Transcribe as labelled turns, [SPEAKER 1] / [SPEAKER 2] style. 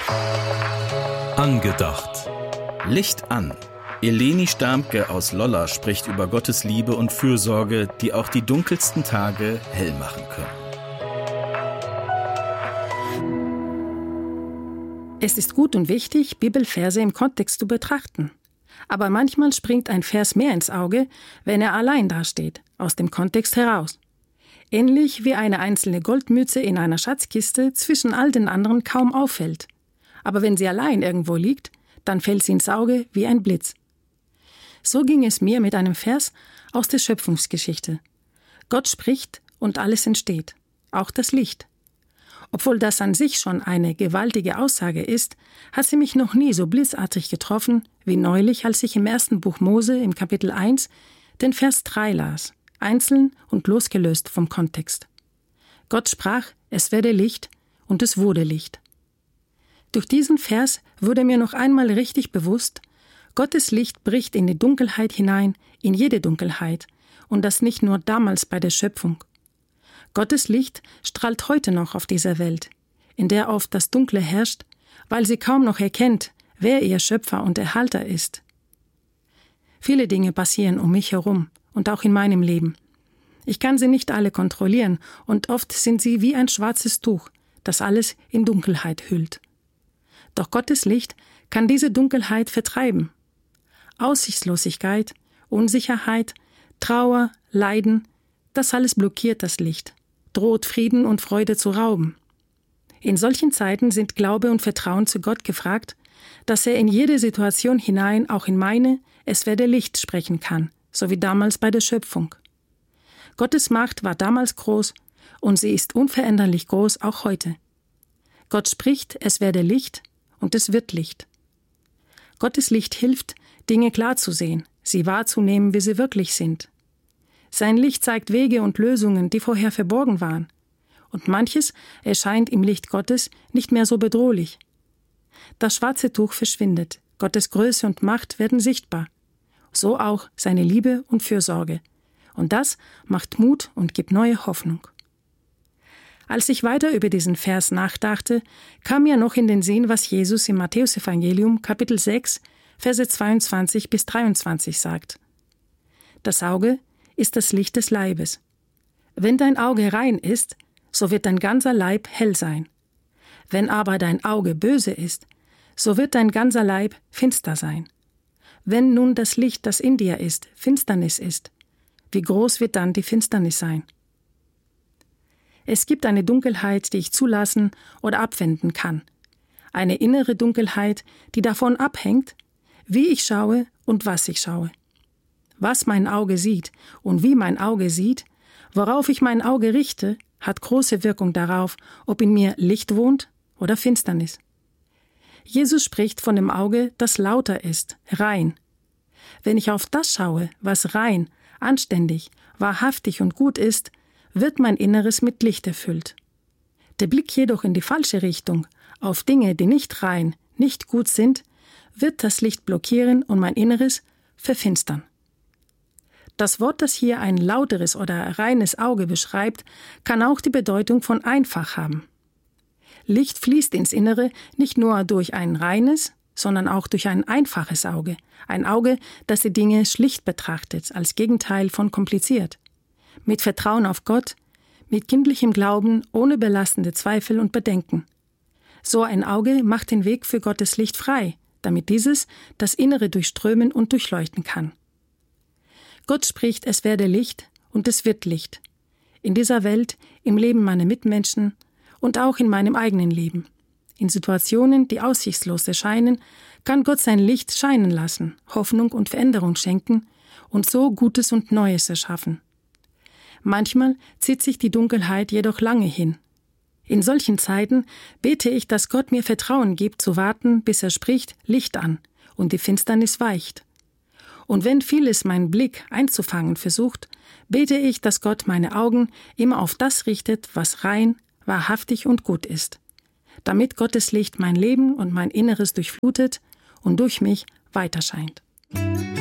[SPEAKER 1] Angedacht. Licht an. Eleni Starmke aus Lolla spricht über Gottes Liebe und Fürsorge, die auch die dunkelsten Tage hell machen können.
[SPEAKER 2] Es ist gut und wichtig, Bibelverse im Kontext zu betrachten. Aber manchmal springt ein Vers mehr ins Auge, wenn er allein dasteht, aus dem Kontext heraus. Ähnlich wie eine einzelne Goldmünze in einer Schatzkiste zwischen all den anderen kaum auffällt. Aber wenn sie allein irgendwo liegt, dann fällt sie ins Auge wie ein Blitz. So ging es mir mit einem Vers aus der Schöpfungsgeschichte. Gott spricht und alles entsteht, auch das Licht. Obwohl das an sich schon eine gewaltige Aussage ist, hat sie mich noch nie so blitzartig getroffen, wie neulich, als ich im 1. Buch Mose im Kapitel 1 den Vers 3 las, einzeln und losgelöst vom Kontext. Gott sprach, es werde Licht, und es wurde Licht. Durch diesen Vers wurde mir noch einmal richtig bewusst, Gottes Licht bricht in die Dunkelheit hinein, in jede Dunkelheit, und das nicht nur damals bei der Schöpfung. Gottes Licht strahlt heute noch auf dieser Welt, in der oft das Dunkle herrscht, weil sie kaum noch erkennt, wer ihr Schöpfer und Erhalter ist. Viele Dinge passieren um mich herum und auch in meinem Leben. Ich kann sie nicht alle kontrollieren und oft sind sie wie ein schwarzes Tuch, das alles in Dunkelheit hüllt. Doch Gottes Licht kann diese Dunkelheit vertreiben. Aussichtslosigkeit, Unsicherheit, Trauer, Leiden, das alles blockiert das Licht, droht Frieden und Freude zu rauben. In solchen Zeiten sind Glaube und Vertrauen zu Gott gefragt, dass er in jede Situation hinein, auch in meine, es werde Licht sprechen kann, so wie damals bei der Schöpfung. Gottes Macht war damals groß und sie ist unveränderlich groß auch heute. Gott spricht, es werde Licht und es wird Licht. Gottes Licht hilft, Dinge klar zu sehen, sie wahrzunehmen, wie sie wirklich sind. Sein Licht zeigt Wege und Lösungen, die vorher verborgen waren. Und manches erscheint im Licht Gottes nicht mehr so bedrohlich. Das schwarze Tuch verschwindet, Gottes Größe und Macht werden sichtbar. So auch seine Liebe und Fürsorge. Und das macht Mut und gibt neue Hoffnung. Als ich weiter über diesen Vers nachdachte, kam mir noch in den Sinn, was Jesus im Matthäusevangelium Kapitel 6, Verse 22 bis 23 sagt. Das Auge ist das Licht des Leibes. Wenn dein Auge rein ist, so wird dein ganzer Leib hell sein. Wenn aber dein Auge böse ist, so wird dein ganzer Leib finster sein. Wenn nun das Licht, das in dir ist, Finsternis ist, wie groß wird dann die Finsternis sein? Es gibt eine Dunkelheit, die ich zulassen oder abwenden kann. Eine innere Dunkelheit, die davon abhängt, wie ich schaue und was ich schaue. Was mein Auge sieht und wie mein Auge sieht, worauf ich mein Auge richte, hat große Wirkung darauf, ob in mir Licht wohnt oder Finsternis. Jesus spricht von dem Auge, das lauter ist, rein. Wenn ich auf das schaue, was rein, anständig, wahrhaftig und gut ist, wird mein Inneres mit Licht erfüllt. Der Blick jedoch in die falsche Richtung, auf Dinge, die nicht rein, nicht gut sind, wird das Licht blockieren und mein Inneres verfinstern. Das Wort, das hier ein lauteres oder reines Auge beschreibt, kann auch die Bedeutung von einfach haben. Licht fließt ins Innere nicht nur durch ein reines, sondern auch durch ein einfaches Auge. Ein Auge, das die Dinge schlicht betrachtet, als Gegenteil von kompliziert. Mit Vertrauen auf Gott, mit kindlichem Glauben, ohne belastende Zweifel und Bedenken. So ein Auge macht den Weg für Gottes Licht frei, damit dieses das Innere durchströmen und durchleuchten kann. Gott spricht, es werde Licht und es wird Licht. In dieser Welt, im Leben meiner Mitmenschen und auch in meinem eigenen Leben. In Situationen, die aussichtslos erscheinen, kann Gott sein Licht scheinen lassen, Hoffnung und Veränderung schenken und so Gutes und Neues erschaffen. Manchmal zieht sich die Dunkelheit jedoch lange hin. In solchen Zeiten bete ich, dass Gott mir Vertrauen gibt, zu warten, bis er spricht, Licht an und die Finsternis weicht. Und wenn vieles meinen Blick einzufangen versucht, bete ich, dass Gott meine Augen immer auf das richtet, was rein, wahrhaftig und gut ist, damit Gottes Licht mein Leben und mein Inneres durchflutet und durch mich weiterscheint.